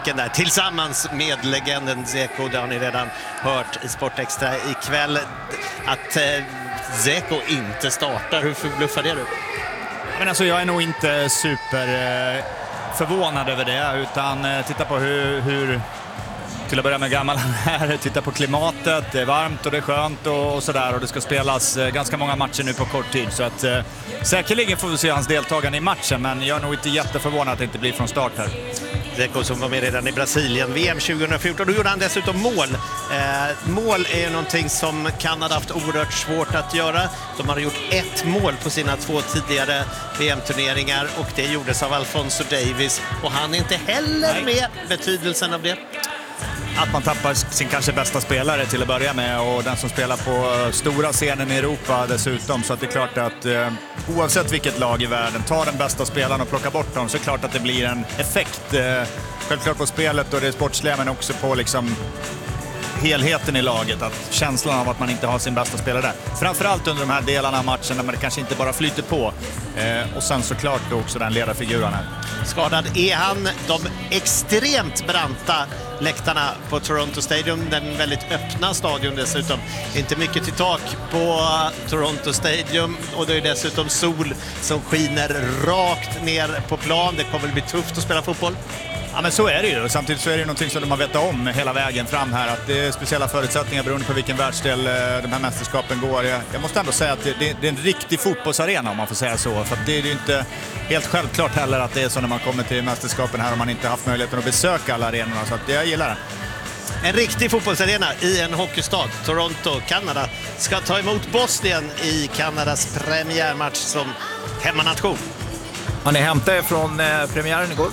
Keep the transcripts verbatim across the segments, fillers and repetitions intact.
musiken där tillsammans med legenden Dzeko. Det har ni redan hört i Sportextra ikväll. Att eh, Dzeko inte startar, hur förbluffar det du? Men alltså, jag är nog inte super eh, förvånad över det, utan eh, titta på hur, hur till att börja med gammal här, titta på klimatet, det är varmt och det är skönt och, och sådär, och det ska spelas eh, ganska många matcher nu på kort tid, så att eh, säkerligen får vi se hans deltagande i matchen, men jag är nog inte jätteförvånad att det inte blir från start här. Dzeko som var med redan i Brasilien V M tjugohundrafjorton, då gjorde han dessutom mål. Eh, mål är ju någonting som Kanada haft oerhört svårt att göra. De har gjort ett mål på sina två tidigare V M-turneringar och det gjordes av Alphonso Davies, och han är inte heller Nej. med betydelsen av det. Att man tappar sin kanske bästa spelare till att börja med, och den som spelar på stora scenen i Europa dessutom, så att det är klart att eh, oavsett vilket lag i världen tar den bästa spelaren och plockar bort dem, så är det klart att det blir en effekt eh, självklart på spelet och det sportsliga, men också på liksom helheten i laget, att känslan av att man inte har sin bästa spelare där. Framförallt under de här delarna av matchen när det kanske inte bara flyter på. Eh, och sen såklart då också den ledarfiguren här. Skadad är han. De extremt branta läktarna på Toronto Stadium, den väldigt öppna stadion dessutom. Inte mycket till tak på Toronto Stadium, och det är dessutom sol som skiner rakt ner på plan. Det kommer att bli tufft att spela fotboll. Ja, men så är det ju. Samtidigt så är det ju någonting som de har vetat om hela vägen fram här, att det är speciella förutsättningar beroende på vilken världsdel de här mästerskapen går. Jag, jag måste ändå säga att det, det, det är en riktig fotbollsarena, om man får säga så, för att det är ju inte helt självklart heller att det är så när man kommer till mästerskapen här, om man inte haft möjligheten att besöka alla arenorna, så att jag gillar det. En riktig fotbollsarena i en hockeystad. Toronto, Kanada, ska ta emot Bosnien i Kanadas premiärmatch som hemmanation. Har ni hämtat er från eh, premiären igår?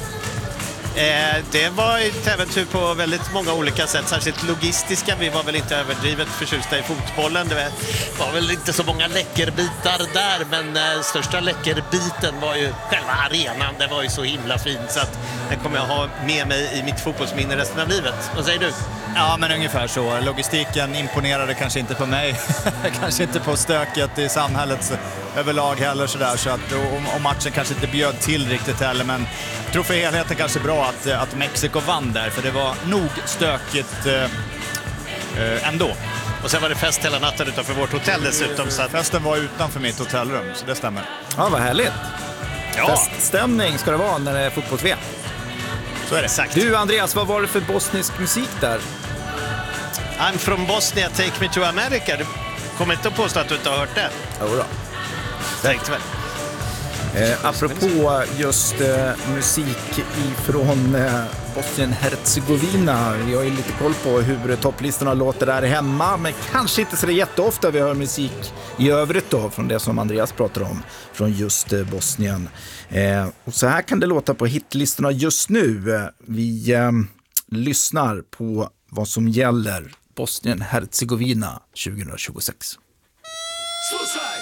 Eh, det var ett äventyr på väldigt många olika sätt, särskilt logistiska. Vi var väl inte överdrivet förtjusta i fotbollen. Det var väl inte så många läckerbitar där, men eh, största läckerbiten var ju själva arenan. Det var ju så himla fint, så att det kommer jag ha med mig i mitt fotbollsminne resten av livet. Vad säger du? Ja, men ungefär så. Logistiken imponerade kanske inte på mig. Kanske inte på stöket i samhället överlag heller. Sådär. Så att, och, och matchen kanske inte bjöd till riktigt heller. Men jag tror för helheten kanske bra att, att Mexiko vann där. För det var nog stökigt eh, ändå. Och sen var det fest hela natten utanför vårt hotell dessutom. Så att... Festen var utanför mitt hotellrum, så det stämmer. Ja, vad härligt. Ja. Feststämning ska det vara när det är fotbolls-V M. Så är det sagt. Du Andreas, vad var det för bosnisk musik där? I'm from Bosnia, take me to America. Du kommer inte att påstå att du inte har hört det. Jo då. Tänkte väl. Eh, apropå just eh, musik ifrån eh, Bosnien-Herzegovina. Vi har ju lite koll på hur topplistorna låter där hemma, men kanske inte så jätteofta vi hör musik i övrigt då, från det som Andreas pratar om, från just eh, Bosnien. Eh, och så här kan det låta på hitlistorna just nu. Eh, vi eh, lyssnar på vad som gäller Bosnien-Herzegovina tjugohundratjugosex. Sluta!